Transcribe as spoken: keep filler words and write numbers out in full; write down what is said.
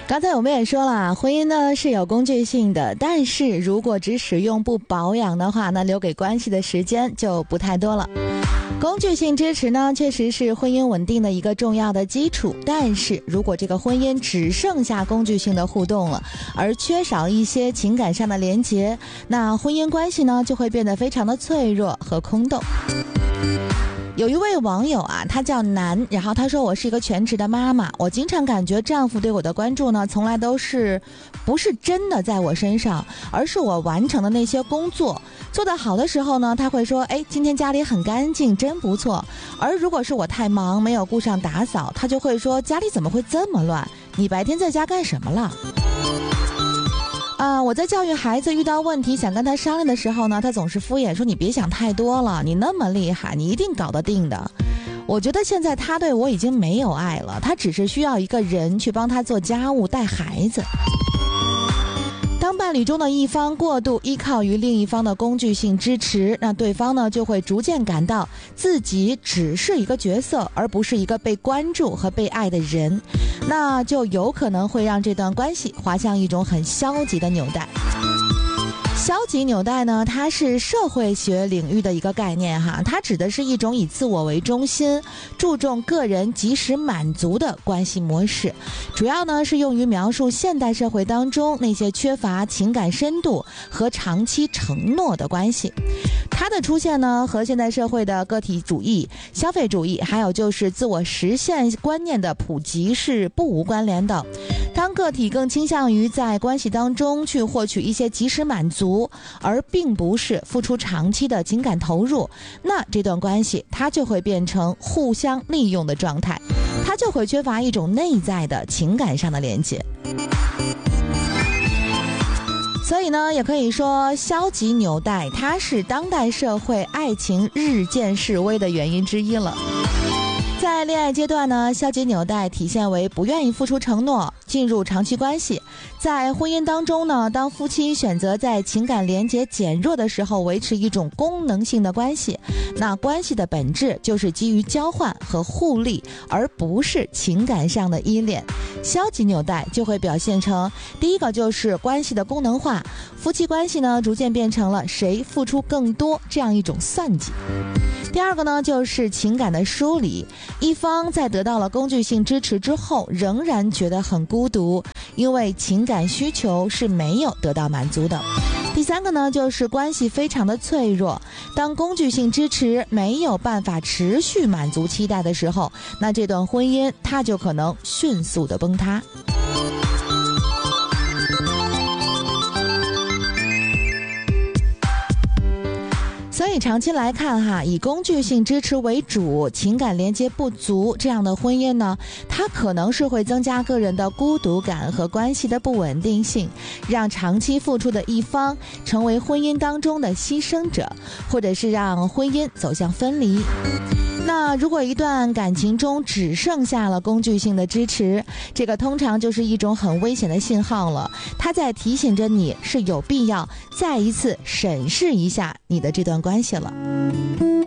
刚才我们也说了，婚姻呢是有工具性的，但是如果只使用不保养的话，那留给关系的时间就不太多了。工具性支持呢，确实是婚姻稳定的一个重要的基础，但是如果这个婚姻只剩下工具性的互动了，而缺少一些情感上的连结，那婚姻关系呢就会变得非常的脆弱和空洞。有一位网友啊，他叫南，然后他说，我是一个全职的妈妈，我经常感觉丈夫对我的关注呢，从来都是不是真的在我身上，而是我完成的那些工作做得好的时候呢，他会说，哎，今天家里很干净，真不错。而如果是我太忙没有顾上打扫，他就会说，家里怎么会这么乱，你白天在家干什么了？啊、呃，我在教育孩子遇到问题想跟他商量的时候呢，他总是敷衍说，你别想太多了，你那么厉害，你一定搞得定的。我觉得现在他对我已经没有爱了，他只是需要一个人去帮他做家务带孩子。当伴侣中的一方过度依靠于另一方的工具性支持，那对方呢就会逐渐感到自己只是一个角色，而不是一个被关注和被爱的人，那就有可能会让这段关系滑向一种很消极的纽带。消极纽带呢，它是社会学领域的一个概念哈，它指的是一种以自我为中心、注重个人及时满足的关系模式，主要呢是用于描述现代社会当中那些缺乏情感深度和长期承诺的关系。它的出现呢，和现代社会的个体主义、消费主义，还有就是自我实现观念的普及是不无关联的。当个体更倾向于在关系当中去获取一些及时满足，而并不是付出长期的情感投入，那这段关系它就会变成互相利用的状态，它就会缺乏一种内在的情感上的连接。所以呢，也可以说消极纽带它是当代社会爱情日渐式微的原因之一了。在恋爱阶段呢，消极纽带体现为不愿意付出承诺，进入长期关系。在婚姻当中呢，当夫妻选择在情感连结减弱的时候维持一种功能性的关系，那关系的本质就是基于交换和互利，而不是情感上的依恋。消极纽带就会表现成，第一个就是关系的功能化，夫妻关系呢逐渐变成了谁付出更多这样一种算计。第二个呢，就是情感的疏离，一方在得到了工具性支持之后，仍然觉得很孤独，因为情感需求是没有得到满足的。第三个呢，就是关系非常的脆弱，当工具性支持没有办法持续满足期待的时候，那这段婚姻它就可能迅速的崩塌。所以长期来看哈，以工具性支持为主，情感连接不足这样的婚姻呢，它可能是会增加个人的孤独感和关系的不稳定性，让长期付出的一方成为婚姻当中的牺牲者，或者是让婚姻走向分离。那如果一段感情中只剩下了工具性的支持，这个通常就是一种很危险的信号了，它在提醒着你是有必要再一次审视一下你的这段关系了。